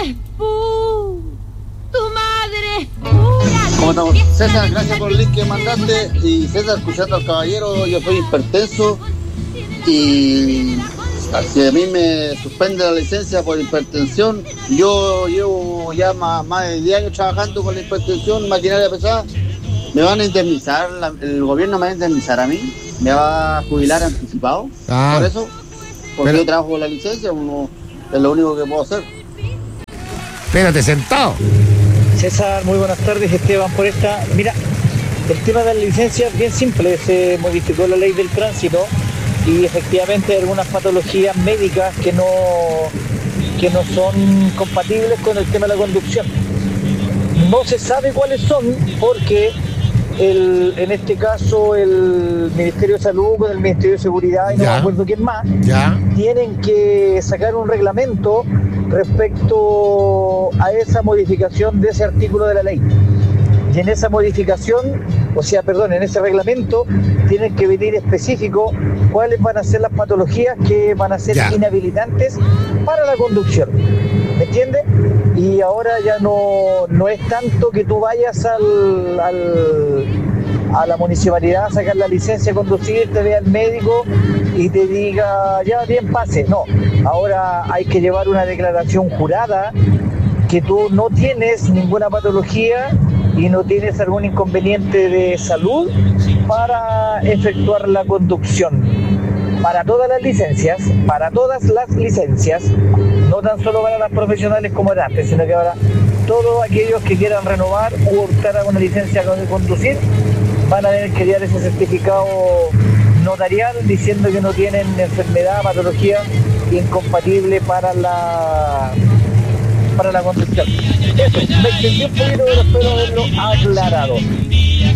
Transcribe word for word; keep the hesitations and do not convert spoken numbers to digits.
es pu, tu madre es pura. ¿Cómo estamos? César, gracias por el link que mandaste. Y César, escuchando al caballero, yo soy hipertenso y si a mí me suspende la licencia por hipertensión, yo llevo ya más, más de diez años trabajando con la hipertensión, maquinaria pesada. ¿Me van a indemnizar? La, ¿El gobierno me va a indemnizar a mí? ¿Me va a jubilar anticipado? Ah, por eso, porque pero... yo trabajo con la licencia, uno, es lo único que puedo hacer. Espérate sentado. César, muy buenas tardes. Esteban por esta. Mira, el tema de la licencia es bien simple. Se modificó la ley del tránsito y efectivamente hay algunas patologías médicas que no, que no son compatibles con el tema de la conducción. No se sabe cuáles son porque el, en este caso el Ministerio de Salud con el Ministerio de Seguridad y no ya. me acuerdo quién más ya. tienen que sacar un reglamento respecto a esa modificación de ese artículo de la ley. Y en esa modificación, o sea, perdón, en ese reglamento tienen que venir específico cuáles van a ser las patologías que van a ser ya. inhabilitantes para la conducción. ¿Me entiendes? Y ahora ya no, no es tanto que tú vayas al, al, a la municipalidad a sacar la licencia de conducir, te vea el médico y te diga, ya bien pase. No, ahora hay que llevar una declaración jurada que tú no tienes ninguna patología y no tienes algún inconveniente de salud para efectuar la conducción. Para todas las licencias, para todas las licencias, no tan solo para las profesionales como era antes, sino que ahora todos aquellos que quieran renovar u optar a una licencia de conducir van a tener que dar ese certificado notarial diciendo que no tienen enfermedad, patología incompatible para la para la conducción. Eso, me extendí un poquito, pero espero haberlo aclarado.